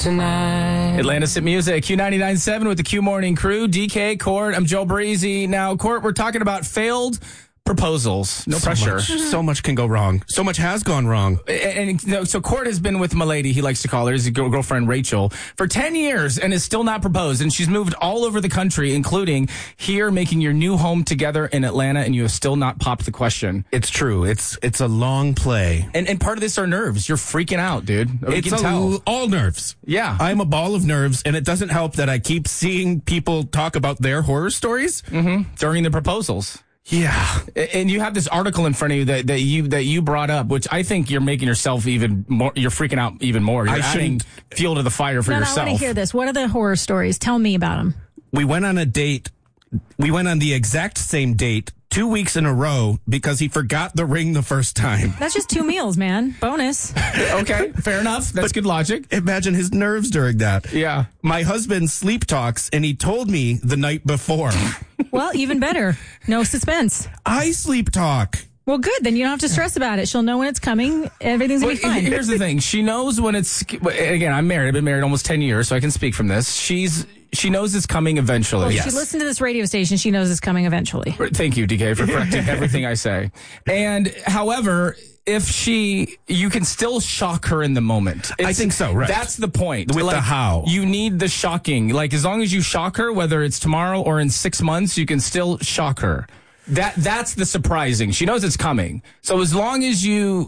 tonight. Atlantis Hit Music, Q99.7 with the Q Morning Crew. DK, Court, I'm Joe Breezy. Now, Court, we're talking about failed proposals. No pressure. So much can go wrong. So much has gone wrong. And so Court has been with Milady, he likes to call her, his girlfriend Rachel, for 10 years and is still not proposed. And she's moved all over the country, including here, making your new home together in Atlanta, and you have still not popped the question. It's true. It's a long play. And part of this are nerves. You're freaking out, dude. It's all nerves. Yeah. I'm a ball of nerves, and it doesn't help that I keep seeing people talk about their horror stories during the proposals. Yeah. And you have this article in front of you that you brought up, which I think you're making yourself even more, you're freaking out even more. You're adding fuel to the fire for yourself. I want to hear this. What are the horror stories? Tell me about them. We went on a date. We went on the exact same date 2 weeks in a row because he forgot the ring the first time. That's just 2 meals, man. Bonus. Okay, fair enough. That's good logic. Imagine his nerves during that. Yeah. My husband sleep talks, and he told me the night before. Well, even better. No suspense. I sleep talk. Well, good. Then you don't have to stress about it. She'll know when it's coming. Everything's going to be fine. Here's the thing. She knows when it's... Again, I'm married. I've been married almost 10 years, so I can speak from this. She knows it's coming eventually. Well, if she listened to this radio station, she knows it's coming eventually. Thank you, DK, for correcting everything I say. And, however... you can still shock her in the moment. I think so, right. That's the point. With the how. You need the shocking. Like, as long as you shock her, whether it's tomorrow or in 6 months, you can still shock her. That's the surprising. She knows it's coming. So as long as you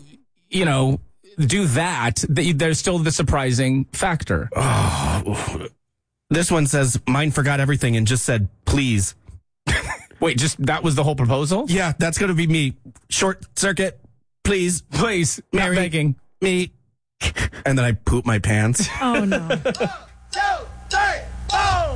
do that, there's still the surprising factor. Oh. This one says, mine forgot everything and just said, please. Wait, that was the whole proposal? Yeah, that's going to be me. Short circuit. Please, not begging me. And then I poop my pants. Oh, no.